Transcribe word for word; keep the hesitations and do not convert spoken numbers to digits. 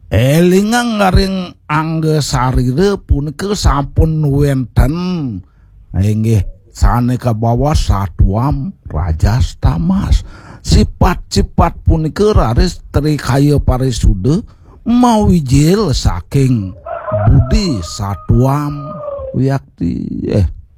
Elingang ngaring anggesarire punika sampun wenten inggih saneka bawa satuam rajas tamas. Sifat-sifat punika raris trikaya parisuda mawijil saking budi satuam wiyakti eh